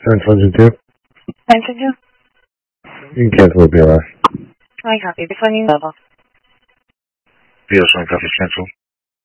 Central 2. Central 2? You can cancel the PLS. I copy. Before you level. PLS 1 copy, cancel.